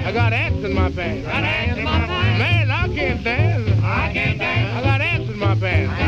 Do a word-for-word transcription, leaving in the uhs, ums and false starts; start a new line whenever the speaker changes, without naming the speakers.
I got ants in my pants.
Got ants in my pants.
Man, I can't dance.
I can't dance.
I got ants in my pants.